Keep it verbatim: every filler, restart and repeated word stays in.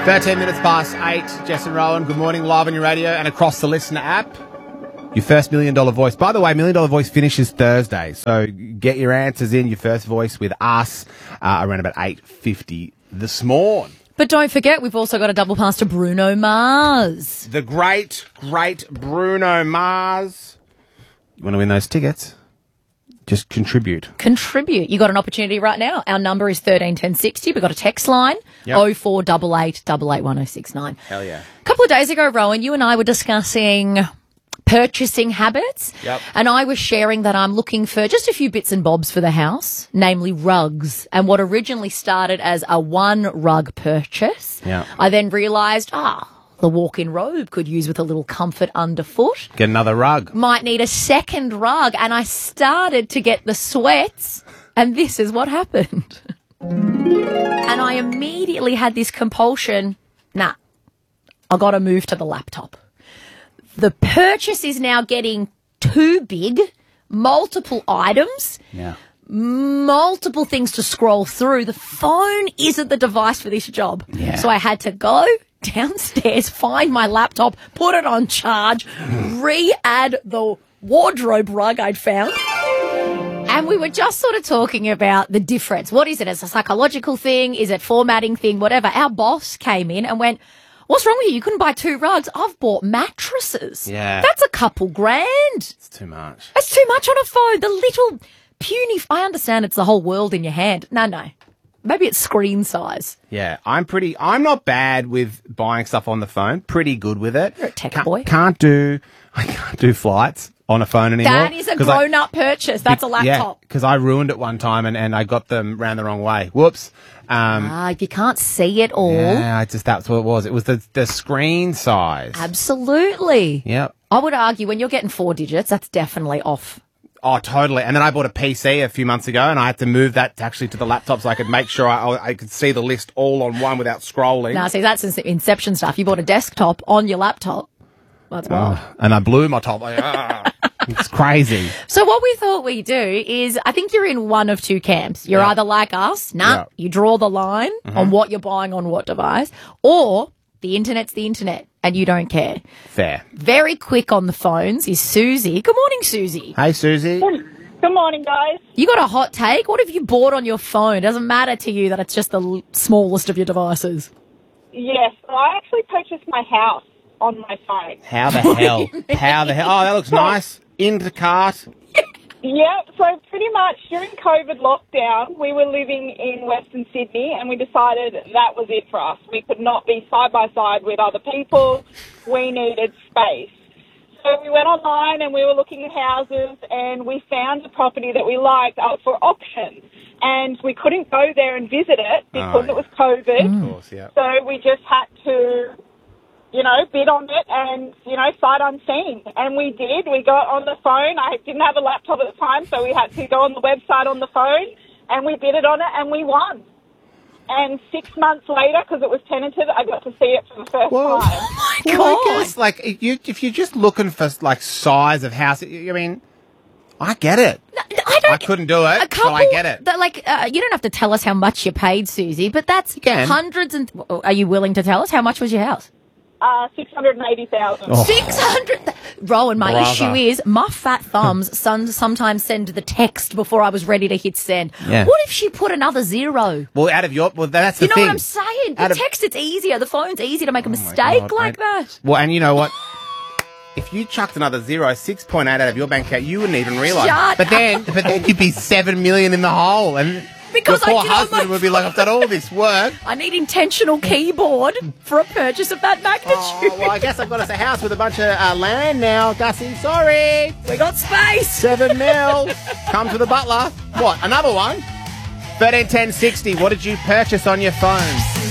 thirteen minutes past eight. Jess and Rowan, good morning, live on your radio and across the Listener app. Your first Million Dollar Voice. By the way, Million Dollar Voice finishes Thursday, so get your answers in, your first voice with us uh, around about eight fifty this morning. But don't forget, we've also got a double pass to Bruno Mars. The great, great Bruno Mars. You want to win those tickets? Just contribute. Contribute. You got an opportunity right now. Our number is thirteen ten sixty. We've got a text line, Yep. oh four eight eight, eight eight one oh six nine. Hell yeah. A couple of days ago, Rowan, you and I were discussing purchasing habits. Yep. And I was sharing that I'm looking for just a few bits and bobs for the house, namely rugs. And what originally started as a one rug purchase, Yeah. I then realised, ah, the walk-in robe could use with a little comfort underfoot. Get another rug. Might need a second rug. And I started to get the sweats, and this is what happened. And I immediately had this compulsion, nah, I got to move to the laptop. The purchase is now getting too big, multiple items, Yeah. multiple things to scroll through. The phone isn't the device for this job. Yeah. So I had to go downstairs, find my laptop, put it on charge, re-add the wardrobe rug I'd found. And we were just sort of talking about the difference. What is it? Is it a psychological thing? Is it formatting thing? Whatever. Our boss came in and went, what's wrong with you? You couldn't buy two rugs. I've bought mattresses. Yeah. That's a couple grand. It's too much. That's too much on a phone. The little puny... I understand it's the whole world in your hand. No, no. Maybe it's screen size. Yeah, I'm pretty, I'm not bad with buying stuff on the phone. Pretty good with it. You're a tech can't, boy. Can't do, I can't do flights on a phone anymore. That is a 'Cause I- grown-up purchase. That's a Yeah, laptop. because I ruined it one time and, and I got them round the wrong way. Whoops. Um, Ah, you can't see it all. yeah, I just, that's what it was. It was the, the screen size. Absolutely. Yep. I would argue when you're getting four digits, that's definitely off. Oh, totally. And then I bought a P C a few months ago and I had to move that to actually to the laptop so I could make sure I, I could see the list all on one without scrolling. Now, see, that's in- Inception stuff. You bought a desktop on your laptop. That's wild. Oh, and I blew my top. Like, ah. It's crazy. So what we thought we'd do is, I think you're in one of two camps. You're Yeah. either like us, nah, Yeah. you draw the line on what you're buying on what device, or the internet's the internet and you don't care. Fair. Very quick on the phones is Susie. Good morning, Susie. Hey, Susie. Good morning, guys. You got a hot take? What have you bought on your phone? It doesn't matter to you that it's just the l- smallest of your devices. Yes, I actually purchased my house on my phone. How the hell? How the hell? Oh, that looks nice. Into cart. Yep, so pretty much during COVID lockdown, we were living in Western Sydney and we decided that was it for us. We could not be side by side with other people. We needed space. So we went online and we were looking at houses and we found a property that we liked up for auction. And we couldn't go there and visit it because Oh, it was COVID. Of course, yeah. So we just had to, you know, bid on it and, you know, sight unseen. And we did. We got on the phone. I didn't have a laptop at the time, so we had to go on the website on the phone and we bid it on it and we won. And six months later, because it was tenanted, I got to see it for the first Well, time. Oh my Well, I God. guess, like, if, you, if you're just looking for, like, size of house, I mean, I get it. I don't I couldn't do it, a couple, but I get it. That, like, uh, you don't have to tell us how much you paid, Susie, but that's can. hundreds and... Are you willing to tell us? How much was your house? Uh, six hundred eighty thousand Oh. six hundred... Rowan, my Brother. issue is my fat thumbs some, sometimes send the text before I was ready to hit send. Yeah. What if she put another zero? Well, out of your... Well, that's the You know thing. what I'm saying? The Out of- text, it's easier. The phone's easy to make a Oh my mistake God, like I- that. Well, and you know what? If you chucked another zero, six point eight out of your bank account, you wouldn't even realise. Shut But then, but then you'd be seven million in the hole, and Because your I poor did all husband my- would be like, "I've done all this work." I need intentional keyboard for a purchase of that magnitude. Oh, well, I guess I've got us a house with a bunch of uh, land now, Gussie. Sorry, We got space. seven mil. Come to the butler. What? Another one? Thirteen ten sixty. What did you purchase on your phone?